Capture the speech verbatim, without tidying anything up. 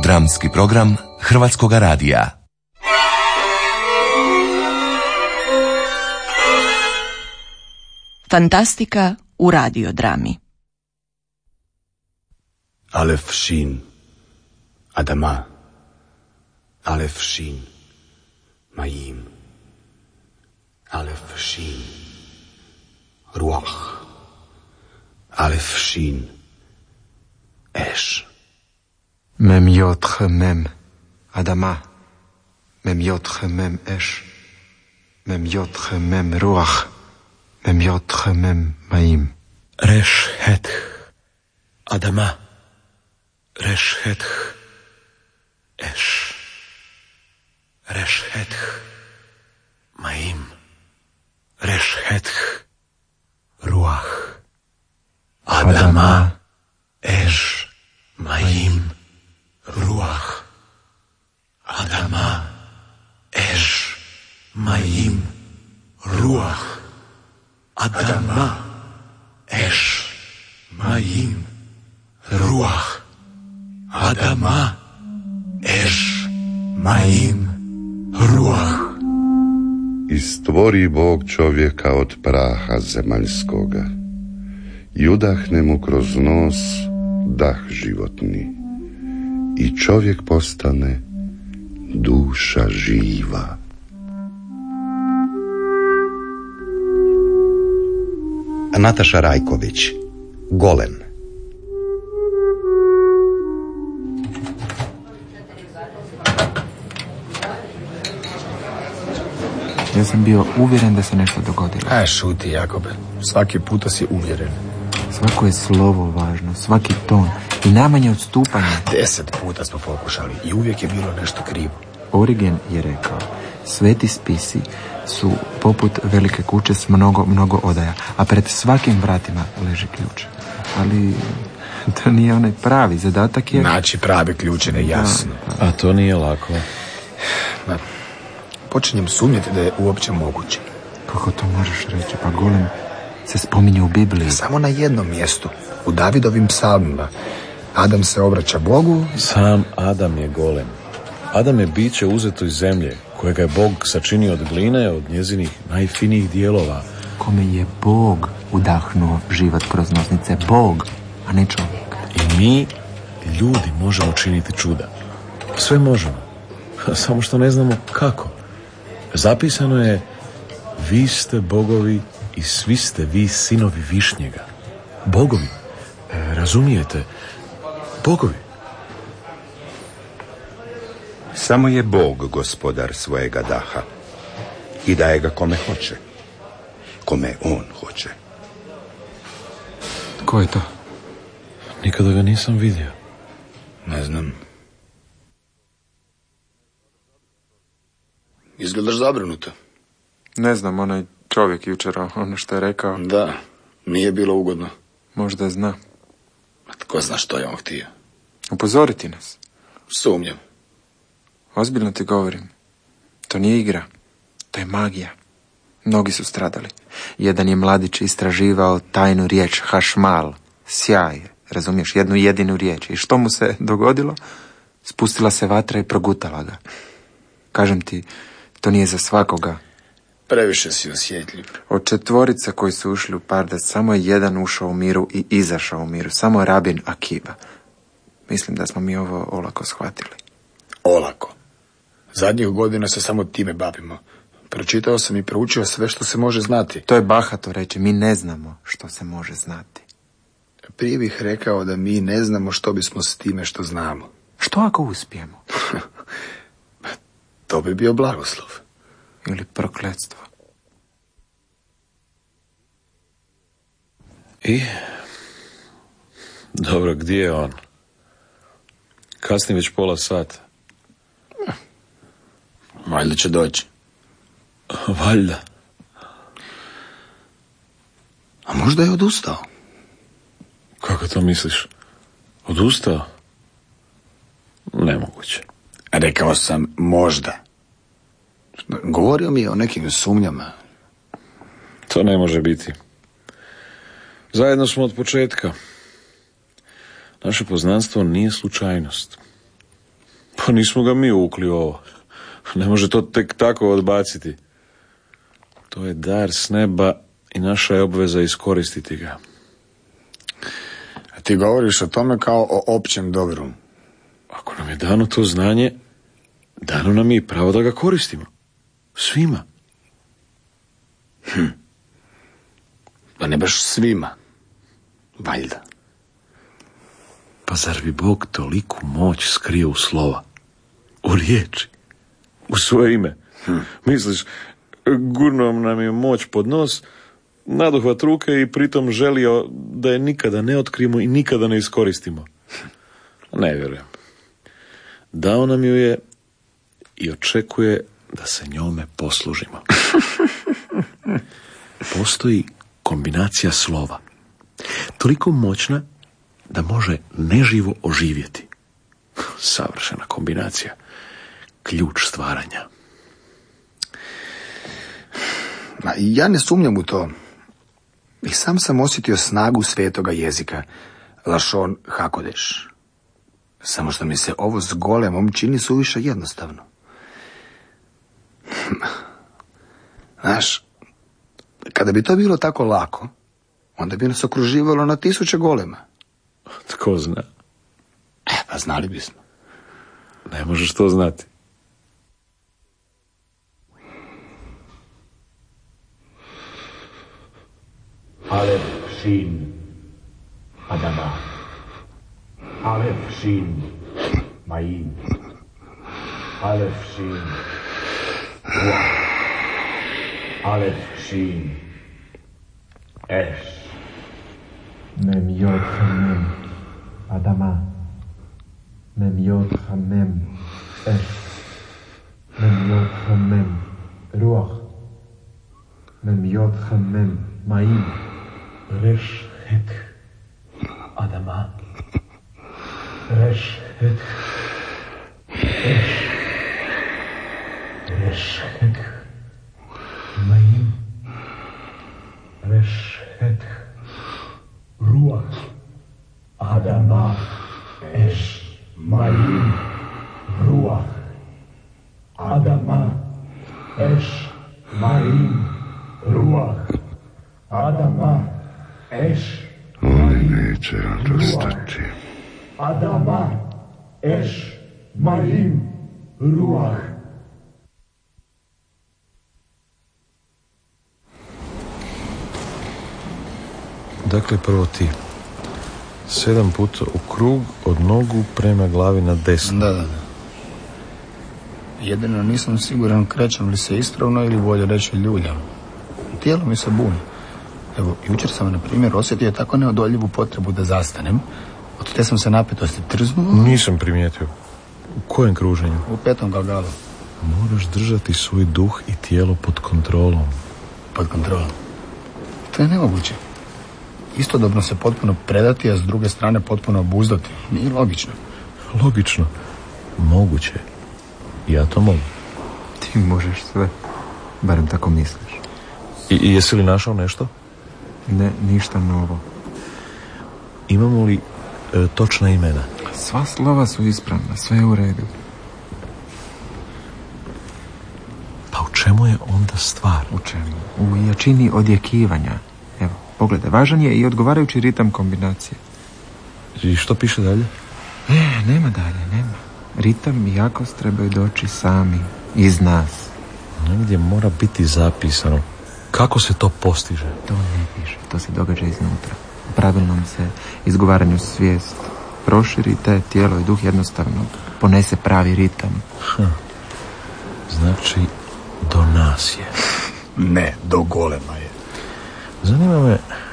Dramski program Hrvatskoga radija. Fantastika u radiodrami. Alef Shin Adama, Alef Shin Mayim, Alef Shin Ruach, Alef Shin Esh. Mem Yod He Mem Adama, Mem Yod He Mem Esh, Mem Yod He Mem Ruach, Mem Yod He Mem Mayim. Resh Het Adama, Resh Het Esh, Resh Het Mayim, Resh Het Ruach, Adama, Esh, Mayim, Ruach, Adama, Esh, Mayim, Ruach, Adama, Esh, Mayim, Ruach, Adama, Esh, Mayim, Ruach. I stvori Bog čovjeka od praha zemaljskoga i udahne mu kroz nos dah životni i čovjek postane duša živa. Nataša Rajković, Golem. Ja sam bio uvjeren da se nešto dogodilo. A šuti, Jakobe. Svaki puta si uvjeren. Svako je slovo važno, svaki ton i najmanje odstupanje. Deset puta smo pokušali i uvijek je bilo nešto krivo. Origen je rekao, sveti spisi su poput velike kuće s mnogo, mnogo odaja, a pred svakim vratima leži ključ. Ali to nije onaj pravi zadatak je... Naći pravi ključ je nejasno. A to nije lako. Ma, počinjem sumnjati da je uopće moguće. Kako to možeš reći? Pa Golem se spominje u Bibliji. Samo na jednom mjestu, u Davidovim psalmima. Adam se obraća Bogu. Sam Adam je Golem. Adam je biće uzeto iz zemlje, kojega je Bog sačinio od gline, od njezinih najfinijih dijelova. Kome je Bog udahnuo život kroz nosnice. Bog, a ne čovjek. I mi, ljudi, možemo činiti čuda. Sve možemo. Samo što ne znamo kako. Zapisano je: vi ste bogovi i svi ste vi sinovi Višnjega. Bogovi. E, razumijete? Bogovi. Samo je Bog gospodar svojega daha i daje ga kome hoće, kome on hoće. Ko je to? Nikada ga nisam vidio. Ne znam. Izgledaš zabrinuto. Ne znam, onaj čovjek jučer, ono što je rekao. Da, nije bilo ugodno. Možda zna. A tko zna što je on htio? Upozoriti nas. Sumnjam. Ozbiljno ti govorim. To nije igra. To je magija. Mnogi su stradali. Jedan je mladić istraživao tajnu riječ Hašmal. Sjaj, razumiješ, jednu jedinu riječ. I što mu se dogodilo? Spustila se vatra i progutala ga. Kažem ti, to nije za svakoga. Previše si osjetljiv. Od četvorica koji su ušli u Pardes, samo je jedan ušao u miru i izašao u miru. Samo rabin Akiba. Mislim da smo mi ovo olako shvatili. Olako. Zadnjih godina se samo time bavimo. Pročitao sam i proučio sve što se može znati. To je bahato reći, mi ne znamo što se može znati. Prije bih rekao da mi ne znamo što bismo s time što znamo. Što ako uspijemo? To bi bio blagoslov. Ili prokletstvo. I? Dobro, gdje je on? Kasni već pola sata. Valjda će doći. Valjda. A možda je odustao. Kako to misliš? Odustao? Nemoguće. Rekao sam možda. Govorio mi je o nekim sumnjama. To ne može biti. Zajedno smo od početka. Naše poznanstvo nije slučajnost. Pa nismo ga mi uvukli u ovo. Ne može to tek tako odbaciti. To je dar s neba i naša je obveza iskoristiti ga. A ti govoriš o tome kao o općem dobru. Ako nam je dano to znanje, dano nam je i pravo da ga koristimo. Svima. Hm. Pa ne baš svima. Valjda. Pa zar bi Bog toliku moć skrio u slova? U riječi? U svoje ime? Hm. Misliš, gurnuo nam je moć pod nos, nadohvat ruke i pritom želio da je nikada ne otkrijemo i nikada ne iskoristimo? Ne vjerujem. Dao nam ju je i očekuje da se njome poslužimo. Postoji kombinacija slova, toliko moćna da može neživo oživjeti. Savršena kombinacija. Ključ stvaranja. Ma, ja ne sumnjam u to. I sam sam osjetio snagu svetoga jezika. Lashon hakodeš. Samo što mi se ovo s golemom čini suviše jednostavno. Znaš, kada bi to bilo tako lako, onda bi nas okruživalo na tisuće golema. Tko zna? E, pa znali bismo. Ne možeš to znati. Alef, Shin, Adama. Alef, Shin, Maim. Alef, Shin, Ruach. Alef, Shin, Esh. Mem, Yod, Hamem, Adama. Mem, Yod, Hamem, Esh. Mem, Yod, Hamem, Ruach. Mem, Yod, Hamem, Maim. Resh, Het, Adama. Resh, Het, Esh. Resh, Het, Maim. Resh, Het, Ruach. Adama. Esh, Maim. Ruach. Adama. Esh, Maim. Ruach. Adama. Esh. Oni neće odostati. Adama. Esh. Maim. Ruach. Dakle, prvo ti. Sedam puta u krug, od nogu prema glavi na desno. Da, da, da. Jedino nisam siguran krećem li se ispravno ili bolje reći ljuljam. Tijelo mi se buni. Evo, jučer sam, na primjer, osjetio tako neodoljivu potrebu da zastanem. Od te sam se napetosti trznuo. Nisam primijetio. U kojem kruženju? U petom galgalu. Moraš držati svoj duh i tijelo pod kontrolom. Pod kontrolom? To je nemoguće. Istodobno se potpuno predati, a s druge strane potpuno obuzdati. Nije logično. Logično. Moguće. Ja to mogu. Ti možeš sve. Barem tako misliš. I, i jesi li našao nešto? Ne, ništa novo. Imamo li e, točna imena? Sva slova su ispravna, sve je u redu. Pa u čemu je onda stvar? U čemu? U jačini odjekivanja. Evo, pogledaj, važan je i odgovarajući ritam kombinacije. I što piše dalje? E, nema dalje, nema. Ritam i jakost trebaju doći sami, iz nas. Negdje mora biti zapisano. Kako se to postiže? To ne piše, to se događa iznutra. U pravilnom se izgovaranju svijest proširi, te tijelo i duh jednostavno ponese pravi ritam. Hm. Znači, do nas je. Ne, do golema je. Zanima me